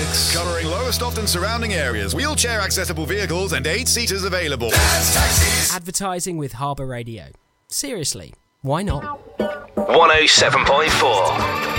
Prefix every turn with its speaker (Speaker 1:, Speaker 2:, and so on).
Speaker 1: Tax. Covering Lowestoft and surrounding areas. Wheelchair accessible vehicles and 8-seaters available.
Speaker 2: Dad's Taxis.
Speaker 3: Advertising with Harbour Radio. Seriously, why not?
Speaker 4: 107.4